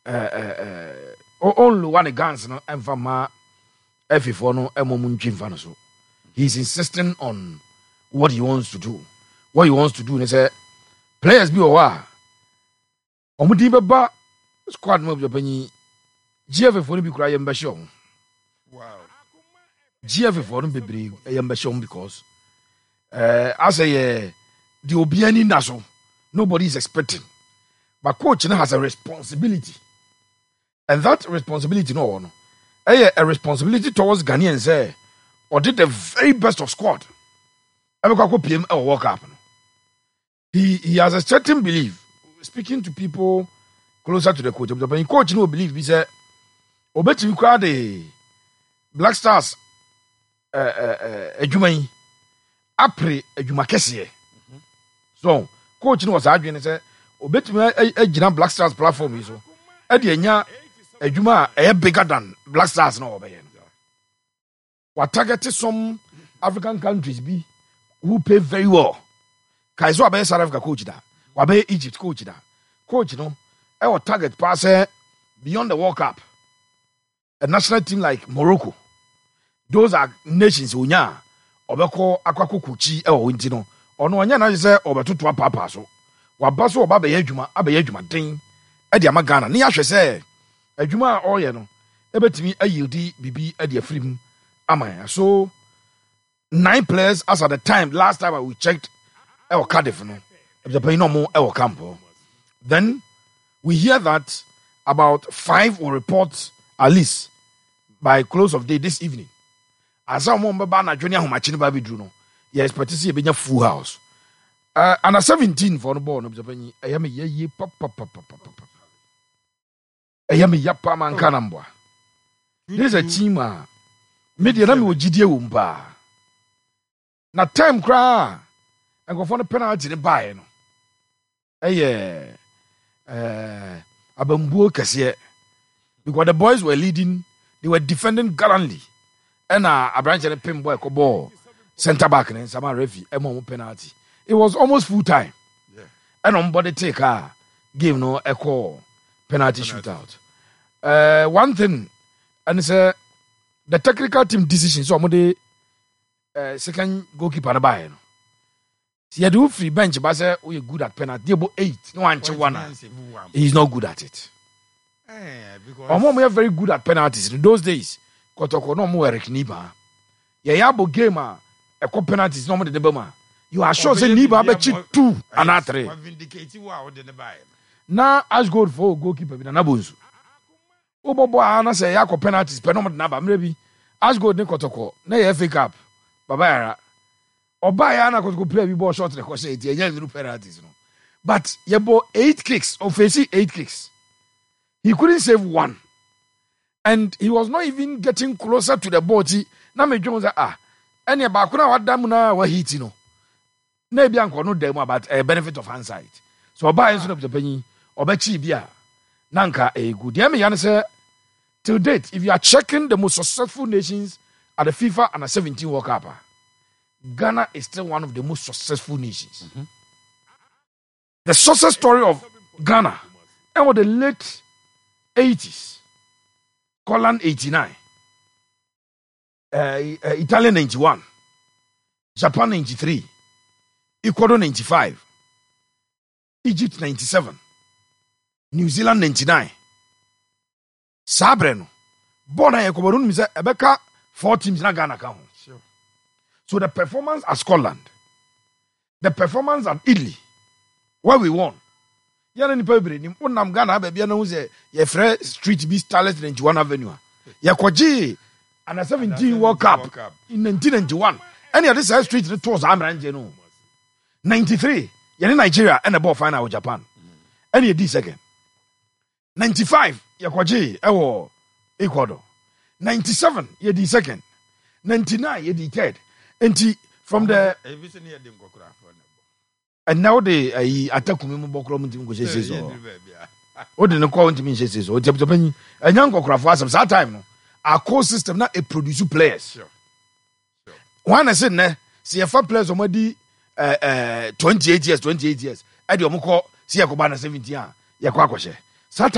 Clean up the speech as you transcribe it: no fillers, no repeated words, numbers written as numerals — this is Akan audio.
only one guns no emfama F4 no emom ntwimfa so. He's insisting on what he wants to do. What he wants to do is say players be owa. Omudi beba squad mo bepani GF4 no bi kura yemba show. Wow. GF4 no bebre yemba show because as a the obiani naso nobody is expecting. But coach has a responsibility. And that responsibility no a responsibility towards Ghanaians say or did the very best of squad. PM or walk up. He has a certain belief. Speaking to people closer to the coach, but the coach no believe. He said, "Obeti we crowd the Black Stars, ejumai, apre ejuma kesiye." So coach no was arguing. He said, "Obeti we ejina Black Stars platform is so. Edi enya ejuma bigger than Black Stars no obeye." We targeted some African countries be who pay very well. Kaizo abe South Africa coach da. Wabe Egypt coach da. Coach no, our target pass beyond the World Cup. A national team like Morocco. Those are nations unya obeko akwako kuchi winti no. Ono anya na say obetutu papa so. Wabaso oba be adwuma den e de ama Ghana. Ni ahwe say adwuma oye no ebetimi ayildi bibi e de afrim amaya. So 9 players as at the time last time we checked our Cardiff no the pay no more our campo. Then we hear that about 5 will report at least by close of day this evening. As I remember na junior ho machine ba bidru no you expect to see a benya full house. Under 17 for the ball no be panyi ayame ye papa ayame yapa man kanambwa. This is a team media na me ogidie wo mba. Na time cry and go for the penalty the buy no. Abambuo kese because the boys were leading, they were defending gallantly. And a branch and a pin boy ball center back and some referee penalty. It was almost full time. Yeah. And on body take game no echo penalty shootout. One thing and it's the technical team decision so the second goalkeeper buy no. See, you do free bench, but say we good at penalty. They 8, no one to 1. He's not good at it. We are very good at penalties in those days. Kotoko no more Eric Niba. Yabo game a penalties no more the Bema. You are sure say Niba bet you 2 and 3. Now as good for goalkeeper with an abunzu. Obobo ana say yako penalties penalty number maybe as good ne Kotoko na FA Cup. Baba Obaya na go play we ball short the course it no penalties no. But yebo 8 kicks or facing 8 kicks. He couldn't save 1. And he was not even getting closer to the ball. Na me Jones any ba kuna wadam na wa hit no. Na bia nko no dem about a benefit of hindsight. So Obaya so the penny obechi bia nanka good. Dem yan say till date if you are checking the most successful nations at the FIFA under 17 World Cup, Ghana is still one of the most successful nations. Mm-hmm. The success story of Ghana in the late 80s, Holland 89, Italian 91, Japan 93, Ecuador 95, Egypt 97, New Zealand 99, Sabreno, Bona Ecuador, Ebeka, 4 teams in Ghana. Sure. So the performance at Scotland, the performance at Italy, where we won. Yana ni pebre ni unam Ghana be bia na hu se ye free street be Starlet 91 Avenue. Ye kwaji under 17 World Cup in 1991. Any of this street the tours amranje no. 93 ye Nigeria and the ball final with Japan. Any of this again. 95 ye kwaji ewo Ecuador. 97 ye di second. 99 ye di third. And from the and now they attack me bokro muntim go say so. O de no call muntim say so. O teptopani enyan kokra for some that time no. Our core system na e produce players. Sure. One I said na see a fan players omadi 28 years. E de omko see yakoba na 17 a yakwa kwahye.